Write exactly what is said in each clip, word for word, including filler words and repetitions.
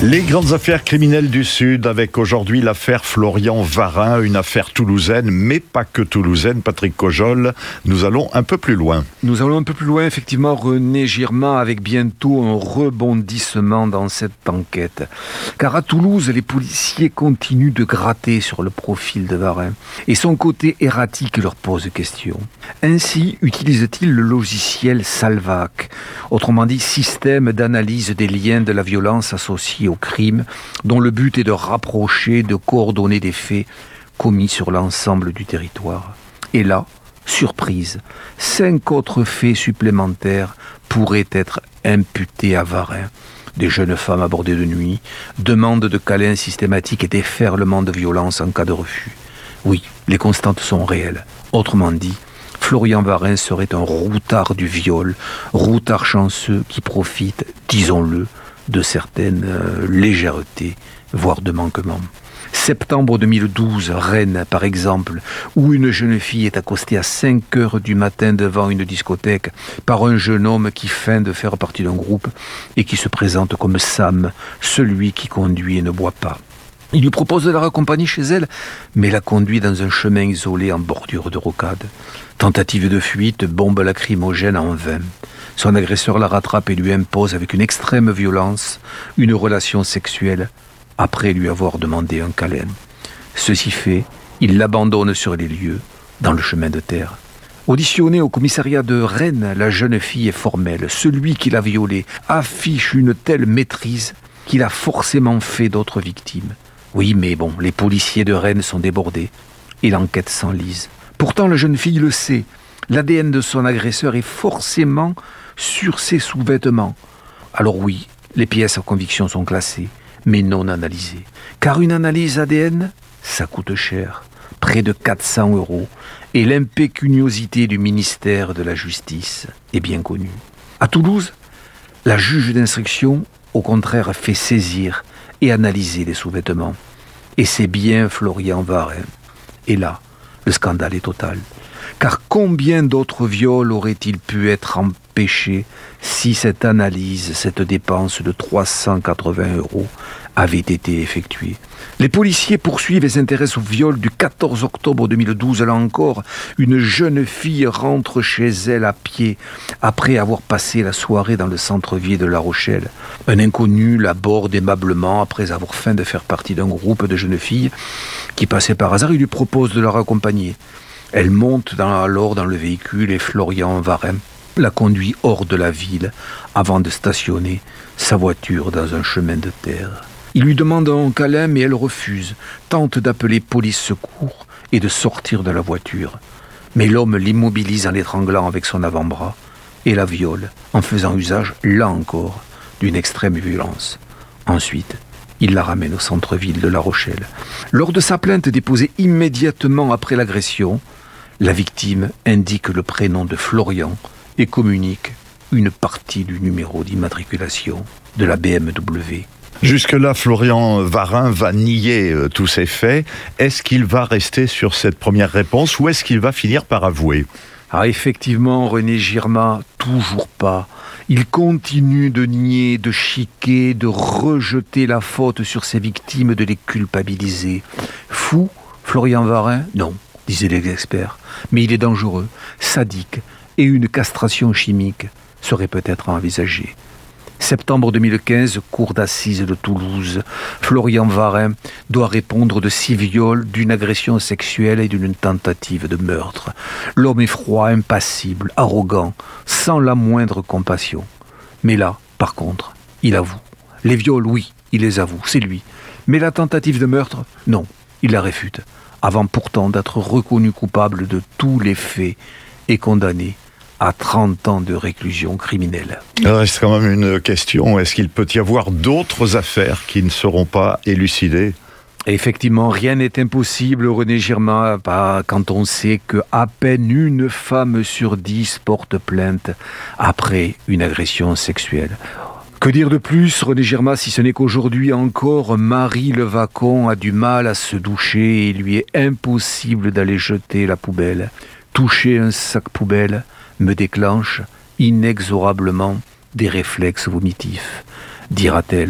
Les grandes affaires criminelles du Sud, avec aujourd'hui l'affaire Florian Varin, une affaire toulousaine, mais pas que toulousaine. Patrick Cojol, nous allons un peu plus loin. Nous allons un peu plus loin, effectivement, René Girma, avec bientôt un rebondissement dans cette enquête. Car à Toulouse, les policiers continuent de gratter sur le profil de Varin. Et son côté erratique leur pose question. Ainsi, utilise-t-il le logiciel Salvac, autrement dit système d'analyse des liens de la violence associée au crime, dont le but est de rapprocher, de coordonner des faits commis sur l'ensemble du territoire. Et là, surprise, cinq autres faits supplémentaires pourraient être imputés à Varin. Des jeunes femmes abordées de nuit, demande de câlins systématiques et déferlement de violence en cas de refus. Oui, les constantes sont réelles. Autrement dit, Florian Varin serait un routard du viol, routard chanceux qui profite, disons-le, de certaines euh, légèretés, voire de manquements. Septembre deux mille douze, Rennes par exemple, où une jeune fille est accostée à cinq heures du matin devant une discothèque par un jeune homme qui feint de faire partie d'un groupe et qui se présente comme Sam, celui qui conduit et ne boit pas. Il lui propose de la raccompagner chez elle, mais la conduit dans un chemin isolé en bordure de rocade. Tentative de fuite, bombe lacrymogène en vain. Son agresseur la rattrape et lui impose avec une extrême violence une relation sexuelle après lui avoir demandé un câlin. Ceci fait, il l'abandonne sur les lieux, dans le chemin de terre. Auditionnée au commissariat de Rennes, la jeune fille est formelle. Celui qui l'a violée affiche une telle maîtrise qu'il a forcément fait d'autres victimes. Oui, mais bon, les policiers de Rennes sont débordés et l'enquête s'enlise. Pourtant, la jeune fille le sait. L'A D N de son agresseur est forcément sur ses sous-vêtements. Alors oui, les pièces à conviction sont classées, mais non analysées. Car une analyse A D N, ça coûte cher, près de quatre cents euros, et l'impécuniosité du ministère de la Justice est bien connue. À Toulouse, la juge d'instruction, au contraire, fait saisir et analyser les sous-vêtements. Et c'est bien Florian Varin. Et là, le scandale est total. Car combien d'autres viols auraient-ils pu être empêchés si cette analyse, cette dépense de trois cent quatre-vingts euros avait été effectuée? Les policiers poursuivent et s'intéressent au viol du quatorze octobre deux mille douze. Là encore, une jeune fille rentre chez elle à pied après avoir passé la soirée dans le centre-ville de La Rochelle. Un inconnu l'aborde aimablement après avoir feint de faire partie d'un groupe de jeunes filles qui passaient par hasard. Il lui propose de la raccompagner. Elle monte dans, alors dans le véhicule et Florian Varin la conduit hors de la ville avant de stationner sa voiture dans un chemin de terre. Il lui demande un câlin mais elle refuse, tente d'appeler police secours et de sortir de la voiture. Mais l'homme l'immobilise en l'étranglant avec son avant-bras et la viole en faisant usage, là encore, d'une extrême violence. Ensuite, il la ramène au centre-ville de La Rochelle. Lors de sa plainte déposée immédiatement après l'agression, la victime indique le prénom de Florian et communique une partie du numéro d'immatriculation de la B M W. Jusque-là, Florian Varin va nier euh, tous ces faits. Est-ce qu'il va rester sur cette première réponse ou est-ce qu'il va finir par avouer ? Ah, effectivement, René Girma, toujours pas. Il continue de nier, de chiquer, de rejeter la faute sur ses victimes, de les culpabiliser. Fou, Florian Varin ? Non, disaient les experts. Mais il est dangereux, sadique, et une castration chimique serait peut-être envisagée. Septembre deux mille quinze, cour d'assises de Toulouse. Florian Varin doit répondre de six viols, d'une agression sexuelle et d'une tentative de meurtre. L'homme est froid, impassible, arrogant, sans la moindre compassion. Mais là, par contre, il avoue. Les viols, oui, il les avoue, c'est lui. Mais la tentative de meurtre, non, il la réfute. Avant pourtant d'être reconnu coupable de tous les faits et condamné à trente ans de réclusion criminelle. Il reste quand même une question. Est-ce qu'il peut y avoir d'autres affaires qui ne seront pas élucidées ? Effectivement, rien n'est impossible, René Girma, quand on sait qu'à peine une femme sur dix porte plainte après une agression sexuelle. Que dire de plus, René Girma, si ce n'est qu'aujourd'hui encore, Marie Levacon a du mal à se doucher et il lui est impossible d'aller jeter la poubelle. Toucher un sac poubelle me déclenche inexorablement des réflexes vomitifs, dira-t-elle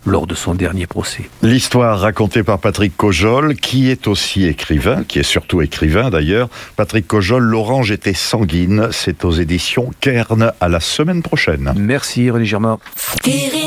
lors de son dernier procès. L'histoire racontée par Patrick Cojol, qui est aussi écrivain, qui est surtout écrivain d'ailleurs. Patrick Cojol, L'Orange était sanguine, c'est aux éditions Kern. À la semaine prochaine. Merci René Girmay.